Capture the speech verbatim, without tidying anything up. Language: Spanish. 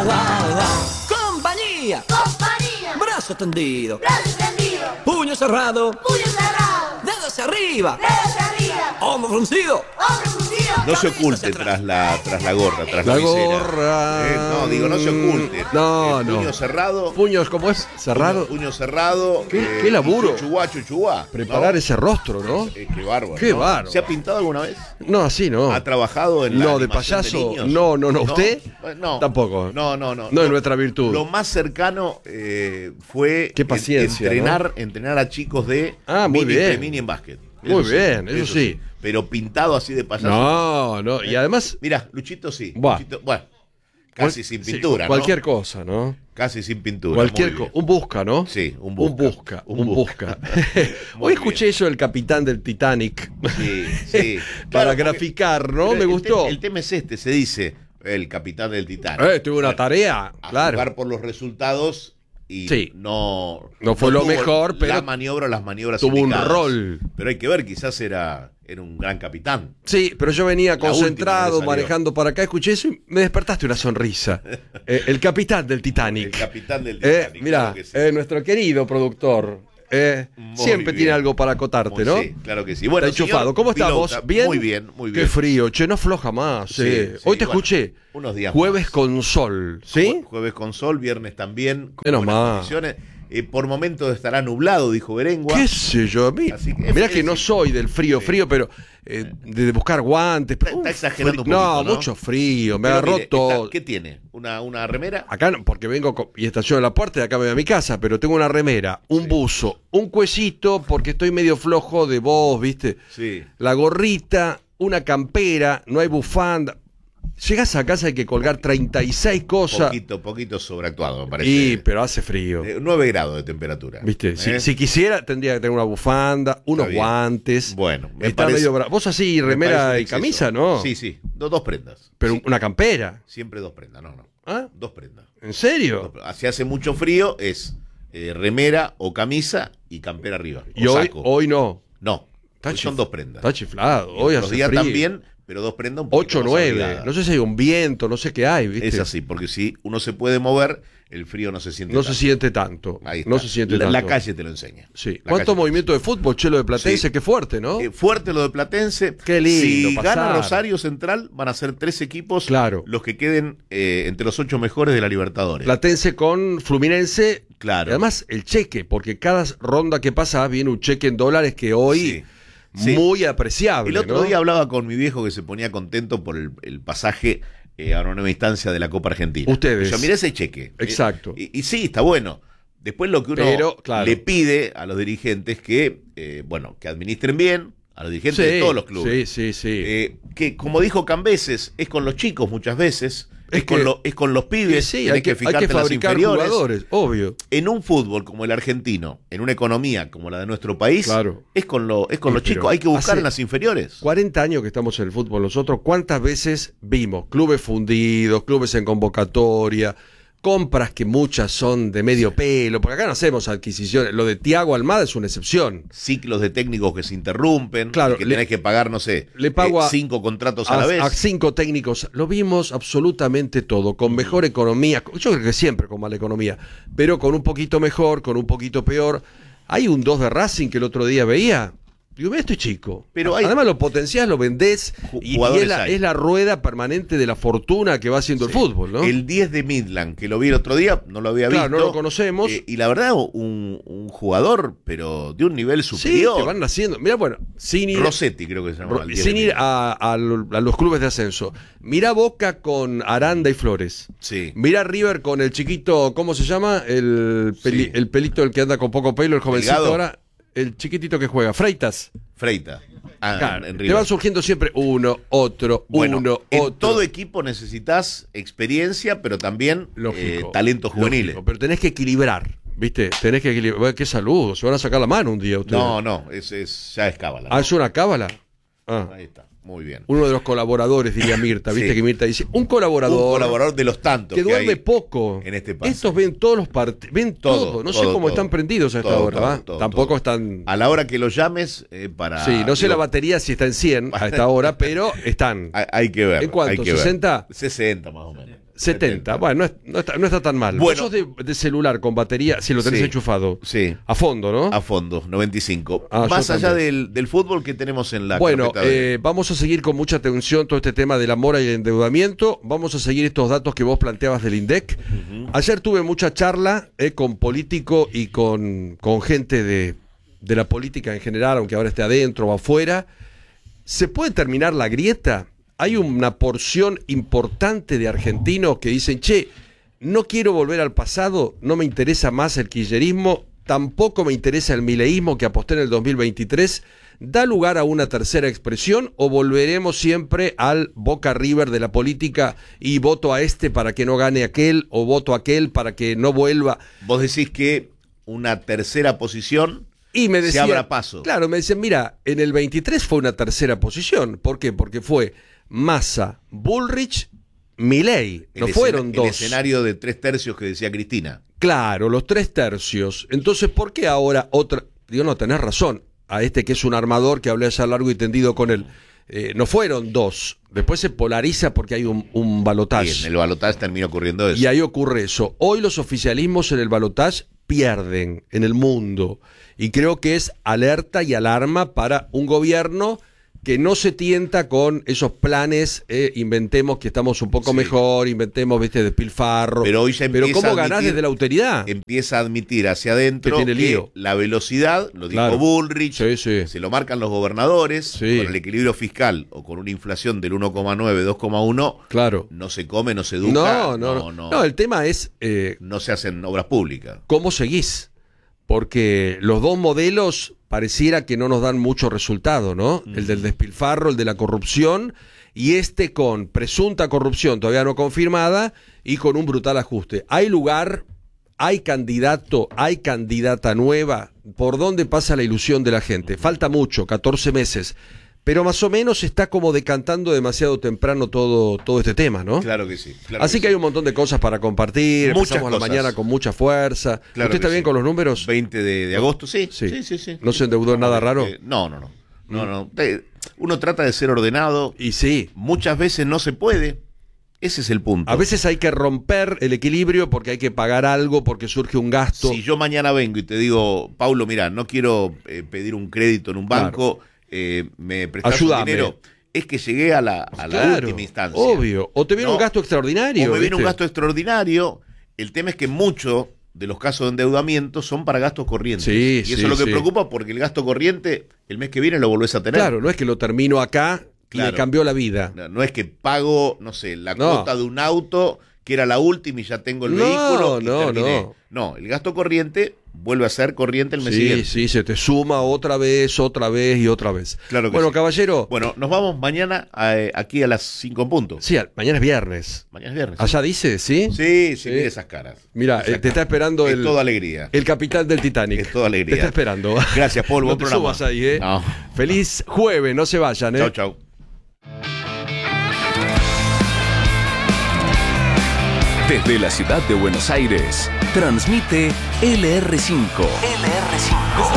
Compañía. Compañía. Brazo tendido. Brazo extendido. Puño cerrado. Puño cerrado. Dedos arriba. Dedos arriba. Hombro fruncido. Hombro fruncido. No se oculte tras la, tras la gorra, tras la, La visera. gorra. Eh, no, digo, no se oculte. No, Eh, no. Puño cerrado. Puños, ¿cómo es? Cerrado. Puño, puño cerrado. ¿Qué- qué laburo? Chuchuá, chuchuá. Preparar ¿no? ese rostro, ¿no? Eh, qué bárbaro. Qué ¿no? bárbaro. ¿Se ha pintado alguna vez? No, así no. ¿Ha trabajado en la No, de animación payaso. niños? No, no, no. ¿Usted? Eh, No. Tampoco. No, no, no. No es nuestra virtud. Lo más cercano eh, fue Qué paciencia, entrenar, entrenar a chicos de Ah, muy mini, bien. pre-mini en básquet. Muy bien, eso sí. Pero pintado así de payaso. No, no. Y además, Mira, Luchito sí. Buah. Luchito, bueno, casi cual- sin sí, pintura, ¿no? cualquier cosa, ¿no? Casi sin pintura. Cualquier muy cosa. bien. Un busca, ¿no? Sí, un Un busca. busca. Un Un busca. Muy Hoy escuché eso del capitán del Titanic. Sí, sí. Para Claro, porque- graficar, ¿no? pero Me el gustó. te- El tema es este, se dice el capitán del Titanic. Eh, tuve una tarea, A claro. jugar por los resultados y Sí. no No fue lo tuvo mejor, pero la maniobra, las maniobras tuvo un indicadas. rol. Pero hay que ver, quizás era, era un gran capitán. Sí, pero yo venía La última concentrado, que le salió. manejando para acá, escuché eso y me despertaste una sonrisa. Eh, el capitán del Titanic. El capitán del Eh, Titanic. mirá, claro que sí. eh, nuestro querido productor. eh, Muy siempre bien. tiene algo para acotarte, Muy- ¿no? Sí, claro que sí. Bueno, Está enchufado. señor ¿Cómo estamos? Vilauta, ¿Bien? Muy bien, muy bien. Qué frío, che, no afloja más. Sí, eh. sí, Hoy te bueno, escuché. unos días Jueves más. con sol, ¿sí? Jue- Jueves con sol, viernes también. Con Menos buenas mal. condiciones. Eh, por momentos estará nublado, dijo Berengua. ¿Qué sé yo? Mi- Así que- Mirá es- que no es- soy del frío, sí. frío, pero eh, de buscar guantes. Está- Un está exagerando un frío- poquito, No, ¿no? mucho frío, me Pero agarró mire, está- todo. ¿Qué tiene? ¿Una, una remera? Acá no, porque vengo con- y estaciono en la puerta y acá me voy a mi casa, pero tengo una remera, un Sí. buzo, un cuellito porque estoy medio flojo de voz, ¿viste? Sí. La gorrita, una campera, no hay bufanda. Llegas a casa hay que colgar treinta y seis cosas. Poquito, poquito sobreactuado, me parece. Y, pero hace frío. Eh, nueve grados de temperatura. ¿Viste? Si, ¿Eh? si quisiera, tendría que tener una bufanda, unos bien. guantes. Bueno, me Está parece- medio bra- Vos así, Me parece remera un y exceso. camisa, ¿no? Sí, sí. Do- dos prendas. Pero Sí. una campera. Siempre dos prendas, no, no. ¿Ah? Dos prendas. ¿En serio? Si hace mucho frío, es eh, remera o camisa y campera arriba. O Y hoy, saco. hoy no. No. Está Hoy son chif- dos prendas. Está chiflado. Y Hoy otros hace días frío. también, pero dos prendas un poquito ocho, más nueve. abrigadas. No sé si hay un viento, no sé qué hay, ¿viste? Es así, porque si uno se puede mover, el frío no se siente No tanto. se siente tanto. Ahí está. No se siente la, tanto. la calle te lo enseña. Sí. La ¿Cuánto calle movimiento de fútbol, Chelo de Platense? Sí. Qué fuerte, ¿no? Eh, fuerte lo de Platense. Qué lindo Si pasar. gana Rosario Central, van a ser tres equipos Claro. los que queden eh, entre los ocho mejores de la Libertadores. Platense con Fluminense. Claro. Y además, el cheque, porque cada ronda que pasa viene un cheque en dólares que hoy Sí. Sí. muy apreciable. El otro ¿no? día hablaba con mi viejo que se ponía contento por el, el pasaje eh, a una nueva instancia de la Copa Argentina. Ustedes. Y yo, mirá ese cheque. Exacto. Eh, y, y sí, está bueno. Después lo que uno Pero, claro. le pide a los dirigentes que, eh, bueno, que administren bien, a los dirigentes Sí, de todos los clubes. Sí, sí, sí. Eh, que como dijo Cambeses, es con los chicos muchas veces, es, Es con, que- lo- es con los pibes, sí, tenés hay que, hay fijarte que en las fabricar inferiores. jugadores, obvio. En un fútbol como el argentino, en una economía como la de nuestro país, Claro. es con, lo, es con Sí, los pero chicos, hay que buscar hace en las inferiores. cuarenta años que estamos en el fútbol nosotros, ¿cuántas veces vimos clubes fundidos, clubes en convocatoria, compras que muchas son de medio pelo? Porque acá no hacemos adquisiciones. Lo de Thiago Almada es una excepción. Ciclos de técnicos que se interrumpen, Claro, y que le- tenés que pagar, no sé, le pago eh, a- cinco contratos a, A, la vez. a cinco técnicos. Lo vimos absolutamente todo, con mejor economía. Yo creo que siempre con mala economía, pero con un poquito mejor, con un poquito peor. Hay un dos de Racing que el otro día veía. Digo, mira, estoy chico. Pero hay- Además lo potenciás, lo vendés Ju- y, y jugadores es, la, hay. es la rueda permanente de la fortuna que va haciendo el fútbol, ¿no? El diez de Midland, que lo vi el otro día, no lo había Claro, visto. no lo conocemos. Eh, y la verdad, un, un jugador, pero de un nivel Sí, superior. te van haciendo. Mira, bueno, sin ir, Rossetti, creo que se llama. Ro- sin ir a, a lo- a los clubes de ascenso. Mira Boca con Aranda y Flores. Sí. Mira River con el chiquito, ¿cómo se llama? El, peli- Sí. el pelito, el que anda con poco pelo, el jovencito Delgado. ahora. El chiquitito que juega, Freitas. Freita. Ah, Claro, en te River. van surgiendo siempre uno, otro, Bueno, uno, en otro. todo equipo necesitas experiencia, pero también Lógico, eh, talentos juveniles. lógico, pero tenés que equilibrar, ¿viste? Tenés que equilibrar. Bueno, qué saludo, se van a sacar la mano un día ustedes. No, no, es, es, ya es cábala. Ah, es una cábala. Ah. Ahí está, muy bien. Uno de los colaboradores, diría Mirta, ¿viste? Sí. Que Mirta dice, un colaborador. Un colaborador de los tantos que que duerme hay poco. en este país. Estos ven todos los partidos, ven todo, Todo, no sé todo, cómo todo. están prendidos a esta Todo, hora, todo, ¿va? todo, Tampoco todo. están. A la hora que los llames eh, para... Sí, no sé digo, la batería si está en cien a esta hora, pero están. Hay, hay que ver. ¿En cuánto? hay que ver. ¿sesenta? sesenta más o menos. setenta. Bueno, no, es- no está, no está tan mal. Bueno. Vos sos de, de celular con batería, si lo tenés Sí. enchufado. Sí. A fondo, ¿no? A fondo, noventa y cinco. Ah, yo Más allá también. del, del fútbol que tenemos en la Bueno, carpeta de- eh, vamos a seguir con mucha atención todo este tema de la mora y el endeudamiento. Vamos a seguir estos datos que vos planteabas del INDEC. Ayer tuve mucha charla eh, con políticos y con, con gente de, de la política en general, aunque ahora esté adentro o afuera. ¿Se puede terminar la grieta? Hay una porción importante de argentinos que dicen, che, no quiero volver al pasado, no me interesa más el kirchnerismo, tampoco me interesa el mileísmo que aposté en el dos mil veintitrés. ¿Da lugar a una tercera expresión o volveremos siempre al Boca River de la política y voto a este para que no gane aquel o voto a aquel para que no vuelva? Vos decís que una tercera posición Y me se decía, abra paso. Claro, me decían, mira, en el veintitrés fue una tercera posición. ¿Por qué? Porque fue Massa, Bullrich, Milei. El No escena- fueron dos. El escenario de tres tercios que decía Cristina. Claro, los tres tercios. Entonces, ¿por qué ahora otra? Digo, no, tenés razón. A este que es un armador que hablé allá largo y tendido con él. Eh, no fueron dos. Después se polariza porque hay un, un Y balotaje. en el balotaje termina ocurriendo eso. Y ahí ocurre eso. Hoy los oficialismos en el balotaje pierden en el mundo. Y creo que es alerta y alarma para un gobierno que no se tienta con esos planes, eh, inventemos que estamos un poco Sí. mejor, inventemos, viste, despilfarro. Pero hoy ya Pero empieza ¿cómo a ganás admitir- desde la autoridad? Empieza a admitir hacia adentro Que tiene lío. la velocidad, lo dijo Claro. Bullrich, Sí, sí. se lo marcan los gobernadores, Sí. con el equilibrio fiscal o con una inflación del uno coma nueve, dos coma uno, Claro. no se come, no se educa, No, no, no, no, no. el tema es eh, no se hacen obras públicas. cómo seguís. Porque los dos modelos pareciera que no nos dan mucho resultado, ¿no? El del despilfarro, el de la corrupción, y este con presunta corrupción todavía no confirmada y con un brutal ajuste. ¿Hay lugar? ¿Hay candidato? ¿Hay candidata nueva? ¿Por dónde pasa la ilusión de la gente? Falta mucho, catorce meses. Pero más o menos está como decantando demasiado temprano todo, todo este tema, ¿no? Claro que sí. claro Así que, sí. hay un montón de cosas para compartir. Muchas Empezamos la cosas. mañana con mucha fuerza. Claro ¿Usted está que bien sí. con los números? veinte de, de agosto, sí. Sí. Sí, sí, sí. ¿No se endeudó en nada raro? Eh, no, no, no. no, no. Eh, Uno trata de ser ordenado. Y sí, Muchas veces no se puede. Ese es el punto. a veces hay que romper el equilibrio porque hay que pagar algo, porque surge un gasto. Si yo mañana vengo y te digo, Paulo, mira, no quiero eh, pedir un crédito en un banco, eh, me prestás Ayúdame. un dinero, es que llegué a la, a la Claro, última instancia. obvio. O te viene No, un gasto extraordinario. O me viene un ¿viste? gasto extraordinario. El tema es que muchos de los casos de endeudamiento son para gastos corrientes. Sí, y eso sí, es lo que sí. preocupa porque el gasto corriente el mes que viene lo volvés a tener. Claro, no es que lo termino acá y Claro. me cambió la vida. No, no es que pago, no sé, la No. cuota de un auto que era la última y ya tengo el No, vehículo y no, terminé. no. No, el gasto corriente vuelve a ser corriente el mes Sí, siguiente. sí, se te suma otra vez, otra vez y otra vez. Claro que bueno, sí. caballero, Bueno, nos vamos mañana a- aquí a las cinco en punto. sí, al- mañana es viernes. Mañana es viernes. Allá dice, ¿sí? Sí, sí, Sí. mire esas caras. Mira, Esas eh, te está caras. esperando Es el, toda alegría. el capitán del Titanic. Es toda alegría. Te está esperando. Gracias, Paul. No Buen te programa. subas ahí, ¿eh? No. Feliz jueves, no se vayan, ¿eh? Chau, chau. Desde la ciudad de Buenos Aires, transmite L R cinco. L R cinco.